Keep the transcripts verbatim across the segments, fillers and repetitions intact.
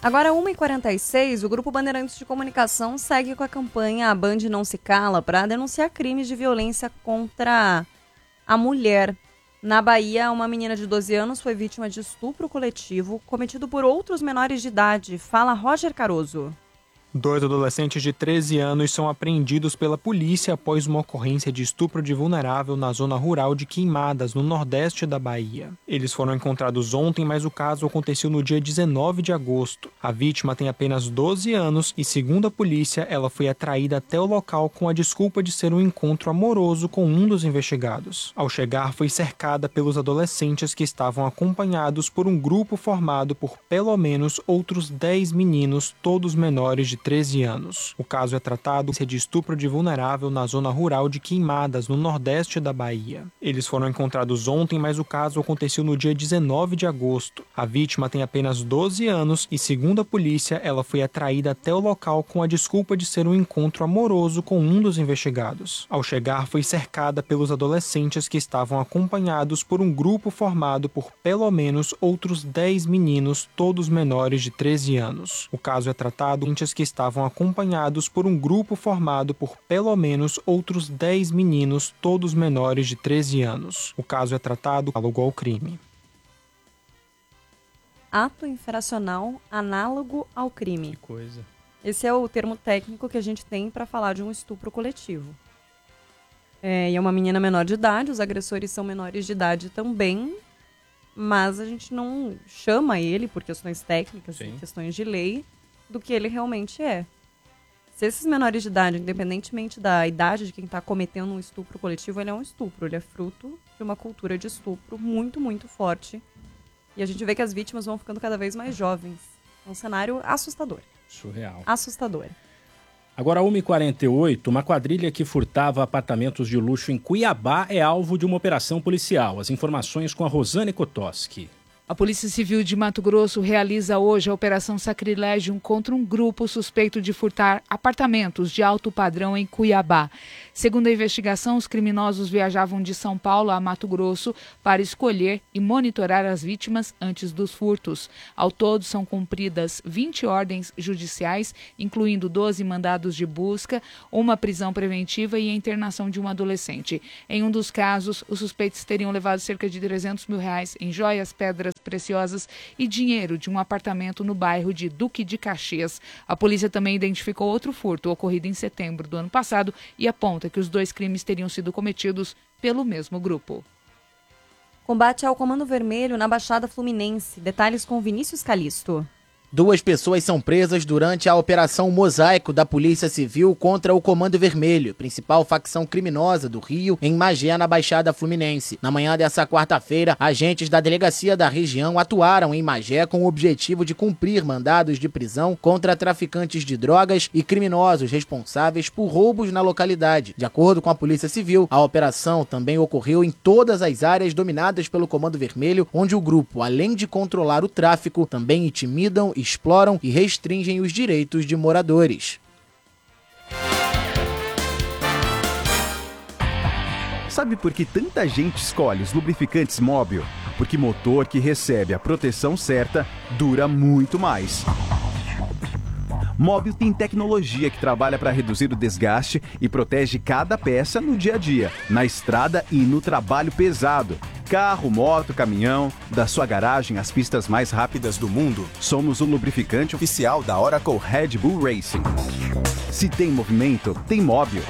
Agora, uma e quarenta e seis, o Grupo Bandeirantes de Comunicação segue com a campanha A Band Não Se Cala para denunciar crimes de violência contra a mulher. Na Bahia, uma menina de doze anos foi vítima de estupro coletivo cometido por outros menores de idade. Fala Roger Caroso. Dois adolescentes de treze anos são apreendidos pela polícia após uma ocorrência de estupro de vulnerável na zona rural de Queimadas, no nordeste da Bahia. Eles foram encontrados ontem, mas o caso aconteceu no dia dezenove de agosto. A vítima tem apenas doze anos e, segundo a polícia, ela foi atraída até o local com a desculpa de ser um encontro amoroso com um dos investigados. Ao chegar, foi cercada pelos adolescentes que estavam acompanhados por um grupo formado por pelo menos outros dez meninos, todos menores de treze anos. O caso é tratado de estupro de vulnerável na zona rural de Queimadas, no nordeste da Bahia. Eles foram encontrados ontem, mas o caso aconteceu no dia dezenove de agosto. A vítima tem apenas doze anos e, segundo a polícia, ela foi atraída até o local com a desculpa de ser um encontro amoroso com um dos investigados. Ao chegar, foi cercada pelos adolescentes que estavam acompanhados por um grupo formado por pelo menos outros dez meninos, todos menores de treze anos. O caso é tratado antes que estavam acompanhados por um grupo formado por pelo menos outros dez meninos, todos menores de treze anos. O caso é tratado análogo ao crime. Ato infracional análogo ao crime. Que coisa. Esse é o termo técnico que a gente tem para falar de um estupro coletivo. É, e é uma menina menor de idade, os agressores são menores de idade também, mas a gente não chama ele por questões técnicas e questões de lei do que ele realmente é. Se esses menores de idade, independentemente da idade de quem está cometendo um estupro coletivo, ele é um estupro, ele é fruto de uma cultura de estupro muito, muito forte. E a gente vê que as vítimas vão ficando cada vez mais jovens. É um cenário assustador. Surreal. Assustador. Agora, uma e quarenta e oito, uma quadrilha que furtava apartamentos de luxo em Cuiabá é alvo de uma operação policial. As informações com a Rosane Kotoski. A Polícia Civil de Mato Grosso realiza hoje a Operação Sacrilégio contra um grupo suspeito de furtar apartamentos de alto padrão em Cuiabá. Segundo a investigação, os criminosos viajavam de São Paulo a Mato Grosso para escolher e monitorar as vítimas antes dos furtos. Ao todo, são cumpridas vinte ordens judiciais, incluindo doze mandados de busca, uma prisão preventiva e a internação de um adolescente. Em um dos casos, os suspeitos teriam levado cerca de trezentos mil reais em joias, pedras preciosas e dinheiro de um apartamento no bairro de Duque de Caxias. A polícia também identificou outro furto ocorrido em setembro do ano passado e aponta que os dois crimes teriam sido cometidos pelo mesmo grupo. Combate ao Comando Vermelho na Baixada Fluminense. Detalhes com Vinícius Calisto. Duas pessoas são presas durante a Operação Mosaico da Polícia Civil contra o Comando Vermelho, principal facção criminosa do Rio, em Magé, na Baixada Fluminense. Na manhã dessa quarta-feira, agentes da delegacia da região atuaram em Magé com o objetivo de cumprir mandados de prisão contra traficantes de drogas e criminosos responsáveis por roubos na localidade. De acordo com a Polícia Civil, a operação também ocorreu em todas as áreas dominadas pelo Comando Vermelho, onde o grupo, além de controlar o tráfico, também intimidam, exploram e restringem os direitos de moradores. Sabe por que tanta gente escolhe os lubrificantes Mobil? Porque motor que recebe a proteção certa dura muito mais. Mobil tem tecnologia que trabalha para reduzir o desgaste e protege cada peça no dia a dia, na estrada e no trabalho pesado. Carro, moto, caminhão, da sua garagem às pistas mais rápidas do mundo, somos o lubrificante oficial da Oracle Red Bull Racing. Se tem movimento, tem Mobil.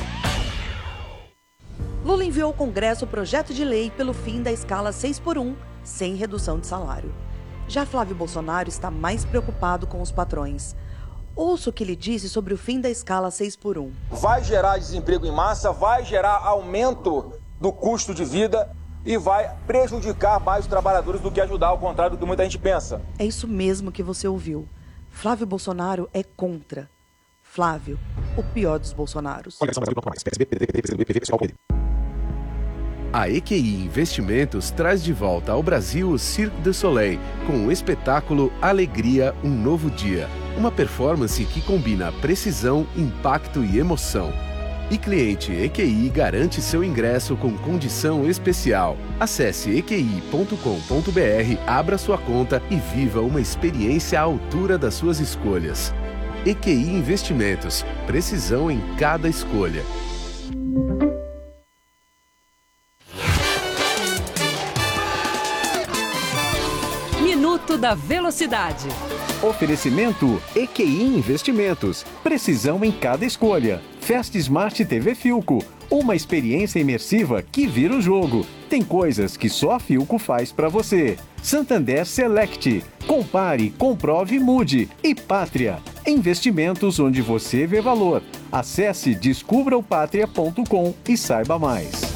Lula enviou ao Congresso o projeto de lei pelo fim da escala seis por um, sem redução de salário. Já Flávio Bolsonaro está mais preocupado com os patrões. Ouça o que ele disse sobre o fim da escala seis por um. Vai gerar desemprego em massa, vai gerar aumento do custo de vida e vai prejudicar mais os trabalhadores do que ajudar, ao contrário do que muita gente pensa. É isso mesmo que você ouviu. Flávio Bolsonaro é contra. Flávio, o pior dos Bolsonaros. A E Q I Investimentos traz de volta ao Brasil o Cirque du Soleil com o espetáculo Alegria, um Novo Dia. Uma performance que combina precisão, impacto e emoção. E cliente E Q I garante seu ingresso com condição especial. Acesse e q i ponto com ponto b r, abra sua conta e viva uma experiência à altura das suas escolhas. E Q I Investimentos. Precisão em cada escolha. Minuto da Velocidade. Oferecimento E Q I Investimentos. Precisão em cada escolha. Fast Smart T V Philco. Uma experiência imersiva que vira o jogo. Tem coisas que só a Philco faz para você. Santander Select. Compare, comprove, mude. E Pátria. Investimentos onde você vê valor. Acesse descubra o pátria ponto com e saiba mais.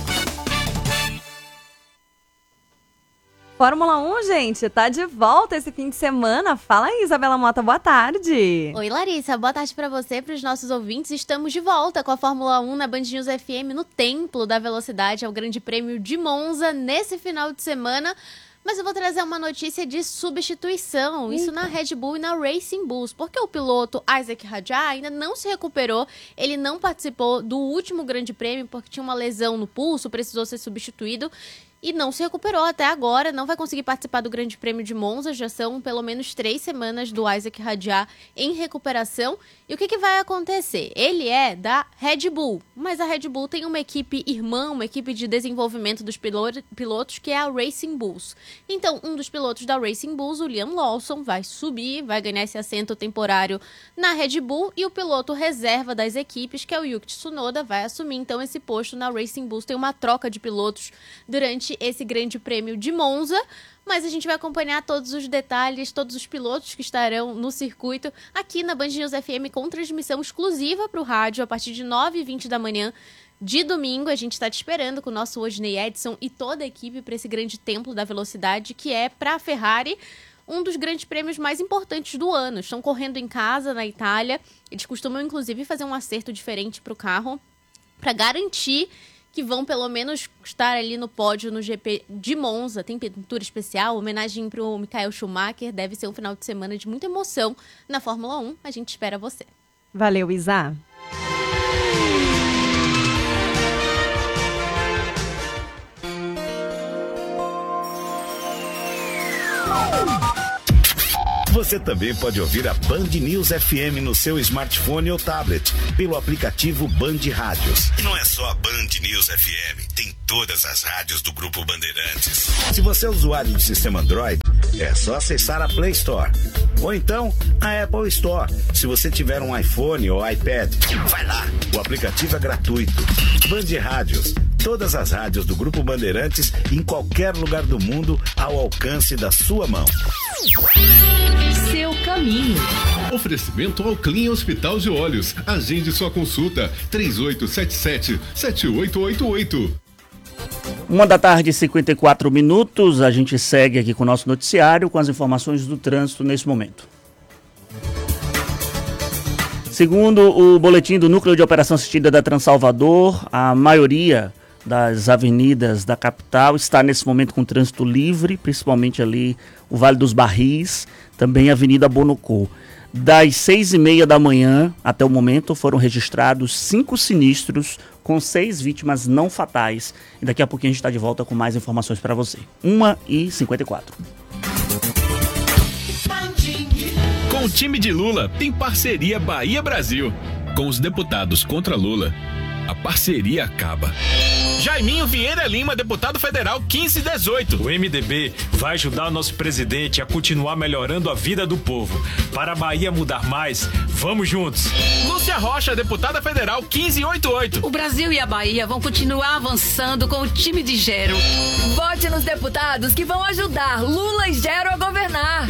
Fórmula um, gente, tá de volta esse fim de semana. Fala aí, Isabela Mota, boa tarde. Oi, Larissa, boa tarde pra você e pros nossos ouvintes. Estamos de volta com a Fórmula um na Band News F M no Templo da Velocidade, ao Grande Prêmio de Monza, nesse final de semana. Mas eu vou trazer uma notícia de substituição, isso na Red Bull e na Racing Bulls, porque o piloto Isack Hadjar ainda não se recuperou, ele não participou do último Grande Prêmio porque tinha uma lesão no pulso, precisou ser substituído. E não se recuperou até agora, não vai conseguir participar do Grande Prêmio de Monza, já são pelo menos três semanas do Isack Hadjar em recuperação. E o que, que vai acontecer? Ele é da Red Bull, mas a Red Bull tem uma equipe irmã, uma equipe de desenvolvimento dos pilotos, que é a Racing Bulls. Então, um dos pilotos da Racing Bulls, o Liam Lawson, vai subir, vai ganhar esse assento temporário na Red Bull, e o piloto reserva das equipes, que é o Yuki Tsunoda, vai assumir então esse posto na Racing Bulls. Tem uma troca de pilotos durante esse Grande Prêmio de Monza, mas a gente vai acompanhar todos os detalhes, todos os pilotos que estarão no circuito aqui na Band News F M com transmissão exclusiva para o rádio a partir de nove e vinte da manhã de domingo. A gente está te esperando com o nosso Osney Edson e toda a equipe para esse grande templo da velocidade, que é para a Ferrari um dos grandes prêmios mais importantes do ano. Estão correndo em casa, na Itália. Eles costumam, inclusive, fazer um acerto diferente para o carro para garantir que vão pelo menos estar ali no pódio no G P de Monza. Tem pintura especial, homenagem para o Michael Schumacher. Deve ser um final de semana de muita emoção na Fórmula um. A gente espera você. Valeu, Isa. Você também pode ouvir a Band News F M no seu smartphone ou tablet, pelo aplicativo Band Rádios. E não é só a Band News F M, tem todas as rádios do Grupo Bandeirantes. Se você é usuário do sistema Android, é só acessar a Play Store. Ou então, a Apple Store. Se você tiver um iPhone ou iPad, vai lá, o aplicativo é gratuito. Band Rádios, todas as rádios do Grupo Bandeirantes, em qualquer lugar do mundo, ao alcance da sua mão. Seu caminho. Oferecimento ao Clean Hospital de Olhos. Agende sua consulta. três oito sete sete, sete oito oito oito. Uma da tarde, cinquenta e quatro minutos. A gente segue aqui com o nosso noticiário com as informações do trânsito nesse momento. Segundo o boletim do Núcleo de Operação Assistida da Transalvador, a maioria das avenidas da capital está nesse momento com trânsito livre, principalmente ali o Vale dos Barris, também a Avenida Bonocô. Das seis e meia da manhã até o momento foram registrados cinco sinistros com seis vítimas não fatais. E daqui a pouquinho a gente está de volta com mais informações para você. uma e cinquenta e quatro. Com o time de Lula tem parceria Bahia Brasil. Com os deputados contra Lula, a parceria acaba. Jaiminho Vieira Lima, deputado federal quinze dezoito. O M D B vai ajudar o nosso presidente a continuar melhorando a vida do povo. Para a Bahia mudar mais, vamos juntos. Lúcia Rocha, deputada federal quinze oitenta e oito. O Brasil e a Bahia vão continuar avançando com o time de Gero. Vote nos deputados que vão ajudar Lula e Gero a governar.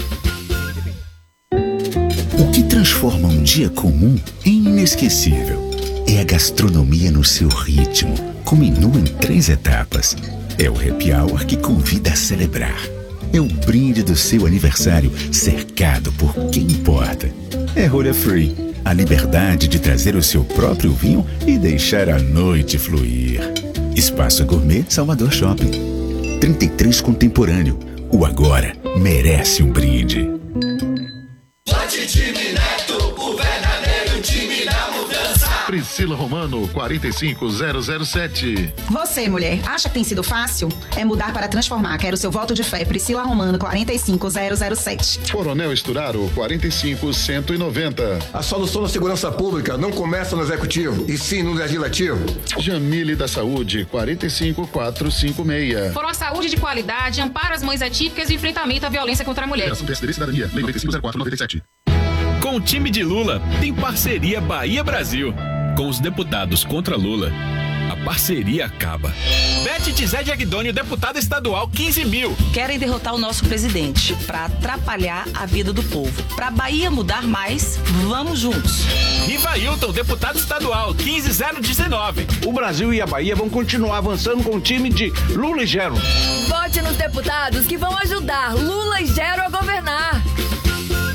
O que transforma um dia comum em inesquecível é a gastronomia no seu ritmo, com menu em três etapas. É o happy hour que convida a celebrar. É o brinde do seu aniversário cercado por quem importa. É rolha free, a liberdade de trazer o seu próprio vinho e deixar a noite fluir. Espaço Gourmet Salvador Shopping. trinta e três Contemporâneo. O agora merece um brinde. Time Neto, o verdadeiro time da mudança. Priscila Romano, quarenta e cinco zero zero sete. Você, mulher, acha que tem sido fácil? É mudar para transformar. Quero seu voto de fé. Priscila Romano, quarenta e cinco zero zero sete. Coronel Esturaro, quarenta e cinco cento e noventa. A solução da segurança pública não começa no executivo, e sim no legislativo. Jamile da Saúde, quarenta e cinco quatrocentos e cinquenta e seis. Por uma saúde de qualidade, amparo às mães atípicas e enfrentamento à violência contra a mulher. Geração P S D B Cidadania, Lei noventa e cinco zero quatro noventa e sete. Com o time de Lula, tem parceria Bahia-Brasil. Com os deputados contra Lula, a parceria acaba. Bete Tizé Agdônio, deputada estadual, quinze mil. Querem derrotar o nosso presidente para atrapalhar a vida do povo. Para a Bahia mudar mais, vamos juntos. Rivailton, deputado estadual, quinze zero dezenove. O Brasil e a Bahia vão continuar avançando com o time de Lula e Gero. Vote nos deputados que vão ajudar Lula e Gero a governar.